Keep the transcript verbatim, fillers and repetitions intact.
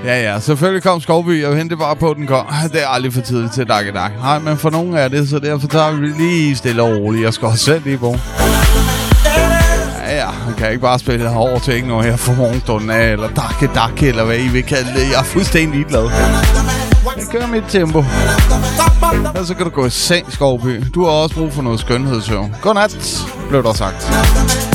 Ja, ja, selvfølgelig kom Skovby, og hente bare på, den kom. Det er aldrig for tidligt til dag i dag. Nej, men for nogle er det, så derfor tager vi lige stille og roligt. Jeg skal også selv lige bo. Ja, ja, man kan ikke bare spille hård ting nu her for morgenstunden af, eller dakke, dakke, eller hvad I vil kalde det. Jeg er fuldstændig ligeglad. Jeg kører mit tempo. Og så kan du gå i seng, Skovby. Du har også brug for noget skønhedssøvn. Godnat, blev der sagt.